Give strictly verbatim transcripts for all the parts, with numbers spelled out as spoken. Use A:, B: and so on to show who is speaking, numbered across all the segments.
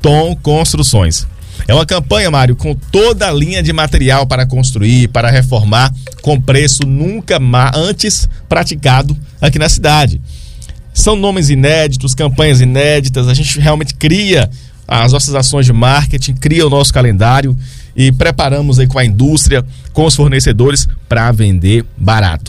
A: Tom Construções. É uma campanha, Mário, com toda a linha de material para construir, para reformar, com preço nunca antes praticado aqui na cidade. São nomes inéditos, campanhas inéditas, a gente realmente cria as nossas ações de marketing, cria o nosso calendário e preparamos aí com a indústria, com os fornecedores para vender barato.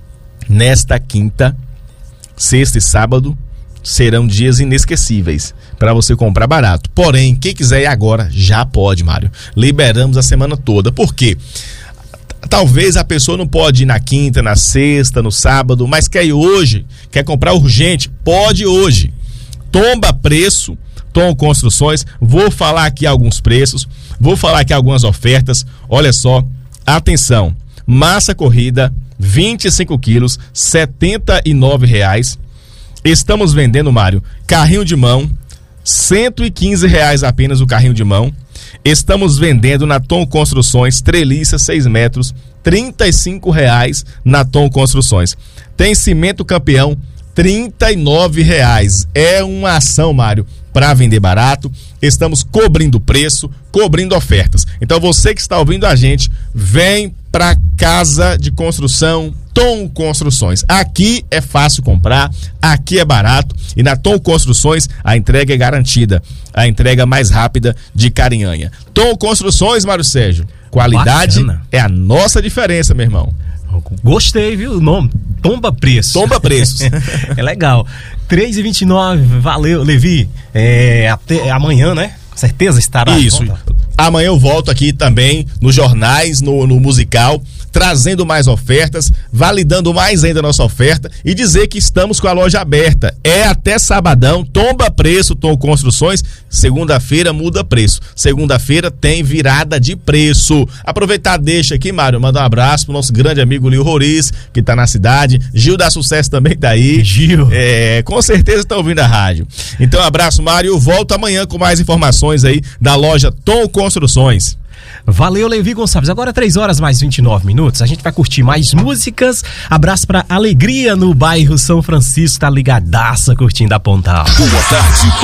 A: Nesta quinta, sexta e sábado serão dias inesquecíveis para você comprar barato. Porém, quem quiser ir agora, já pode, Mário. Liberamos a semana toda. Por quê? Talvez a pessoa não pode ir na quinta, na sexta, no sábado, mas quer ir hoje, quer comprar urgente, pode hoje. Tomba preço, Tom Construções. Vou falar aqui alguns preços, vou falar aqui algumas ofertas. Olha só, atenção, massa corrida, vinte e cinco quilos, setenta e nove reais. Estamos vendendo, Mário, carrinho de mão, cento e quinze reais apenas o carrinho de mão. Estamos vendendo na Tom Construções, treliça seis metros, trinta e cinco reais na Tom Construções. Tem cimento campeão, trinta e nove reais. É uma ação, Mário, para vender barato. Estamos cobrindo preço, cobrindo ofertas. Então você que está ouvindo a gente, vem para Casa de Construção Tom Construções. Aqui é fácil comprar, aqui é barato e na Tom Construções a entrega é garantida. A entrega mais rápida de Carinhanha. Tom Construções, Mário Sérgio. Qualidade Bacana. É a nossa diferença, meu irmão.
B: Gostei, viu? O nome, Tomba Preço.
A: Tomba Preços.
B: É legal. três e vinte e nove, valeu, Levi. É, até amanhã, né? Com certeza estará.
A: Isso. Amanhã eu volto aqui também nos jornais, no, no musical, trazendo mais ofertas, validando mais ainda a nossa oferta e dizer que estamos com a loja aberta. É até sabadão, tomba preço, Tom Construções. Segunda-feira muda preço. Segunda-feira tem virada de preço. Aproveitar, deixa aqui, Mário, manda um abraço pro nosso grande amigo Lio Roriz, que tá na cidade. Gil da Sucesso também tá aí.
B: Gil.
A: É, com certeza tá ouvindo a rádio. Então, abraço, Mário. Eu volto amanhã com mais informações aí da loja Tom Construções.
B: Valeu, Levi Gonçalves. Agora três horas mais vinte e nove minutos. A gente vai curtir mais músicas. Abraço pra Alegria no bairro São Francisco. Tá ligadaça curtindo a Pontal.
C: Boa tarde,